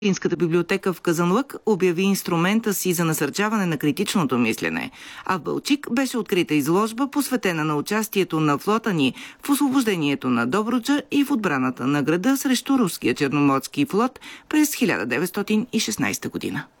Украинската библиотека в Казанлък обяви инструмента си за насърчаване на критичното мислене, а в Балчик беше открита изложба, посветена на участието на флота ни в освобождението на Добруджа и в отбраната на града срещу руския черноморски флот през 1916 година.